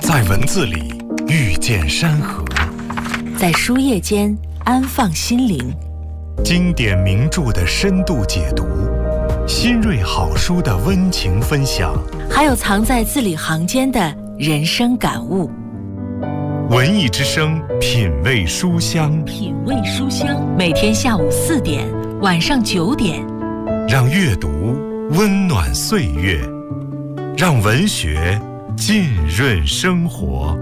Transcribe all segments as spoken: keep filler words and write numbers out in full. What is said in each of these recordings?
在文字里遇见山河， 在书页间安放心灵。 经典名著的深度解读，新锐好书的温情分享， 还有藏在字里行间的人生感悟。 文艺之声，品味书香， 品味书香，每天下午四点，晚上九点， 让阅读温暖岁月，让文学浸润生活。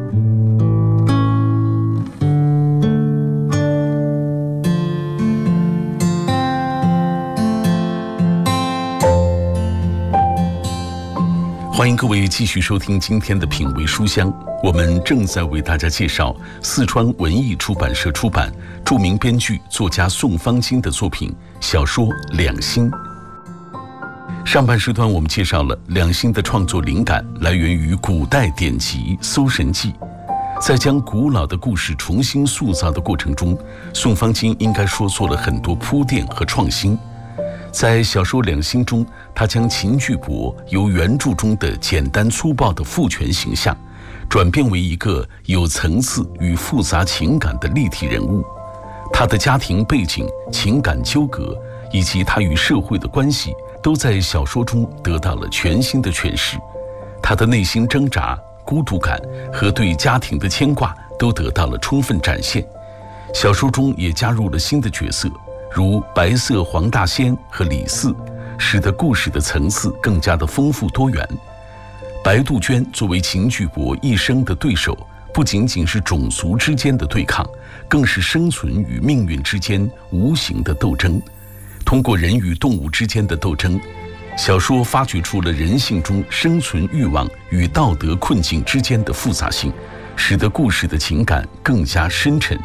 欢迎各位继续收听今天的品味书香，我们正在为大家介绍四川文艺出版社出版著名编剧作家宋方金的作品小说《两心》。上半时段我们介绍了两心的创作灵感来源于古代典籍《搜神记》，在将古老的故事重新塑造的过程中，宋方金应该说做了很多铺垫和创新。在小说《两心》中，他将秦巨伯由原著中的简单粗暴的父权形象，转变为一个有层次与复杂情感的立体人物。他的家庭背景、情感纠葛以及他与社会的关系，都在小说中得到了全新的诠释。他的内心挣扎、孤独感和对家庭的牵挂都得到了充分展现。小说中也加入了新的角色，如白色黄大仙和李四，使得故事的层次更加的丰富多元。白杜鹃作为秦巨伯一生的对手，不仅仅是种族之间的对抗，更是生存与命运之间无形的斗争。通过人与动物之间的斗争，小说发掘出了人性中生存欲望与道德困境之间的复杂性，使得故事的情感更加深沉。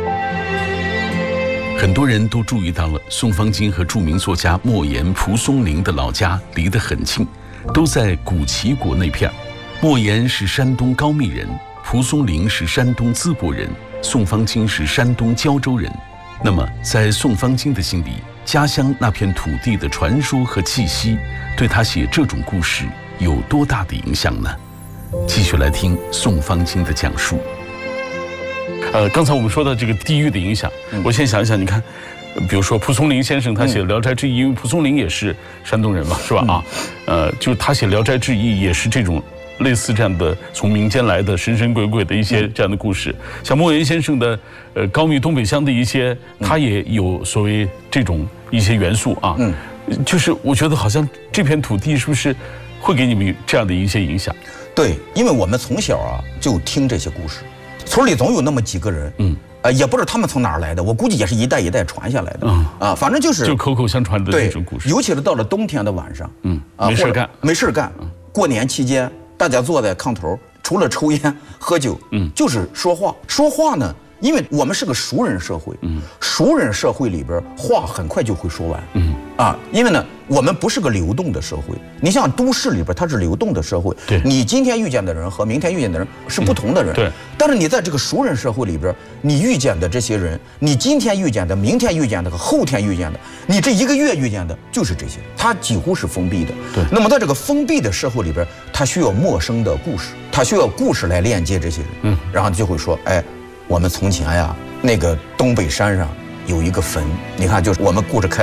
很多人都注意到了宋方金和著名作家莫言、蒲松龄的老家离得很近，都在古齐国那片。莫言是山东高密人，蒲松龄是山东淄博人，宋方金是山东胶州人。那么在宋方金的心里，家乡那片土地的传说和气息，对他写这种故事有多大的影响呢？继续来听宋方金的讲述。呃，刚才我们说的这个地域的影响，嗯、我先想一想，你看，比如说蒲松龄先生他写《聊斋志异》，因为蒲松龄也是山东人嘛，是吧？嗯、啊，呃，就是他写《聊斋志异》也是这种类似这样的从民间来的神神鬼鬼的一些这样的故事。嗯、像莫言先生的呃高密东北乡的一些，他也有所谓这种一些元素啊。嗯，就是我觉得好像这片土地是不是会给你们这样的一些影响？ 对，因为我们从小啊就听这些故事。村里总有那么几个人，嗯，呃，也不知道他们从哪儿来的，我估计也是一代一代传下来的，嗯啊，反正就是就口口相传的这种故事。 尤其是到了冬天的晚上，嗯啊，没事干， 没事干，过年期间，大家坐在炕头，除了抽烟喝酒，嗯，就是说话。说话呢，因为我们是个熟人社会，嗯，熟人社会里边话很快就会说完，嗯啊，因为呢，我们不是个流动的社会。你像都市里边，它是流动的社会，对，你今天遇见的人和明天遇见的人是不同的人，嗯、对。但是你在这个熟人社会里边，你遇见的这些人，你今天遇见的、明天遇见的和后天遇见的，你这一个月遇见的就是这些，它几乎是封闭的。对。那么在这个封闭的社会里边，它需要陌生的故事，它需要故事来链接这些人，嗯，然后就会说，哎，我们从前呀，那个东北山上有一个坟，你看，就是我们故事开。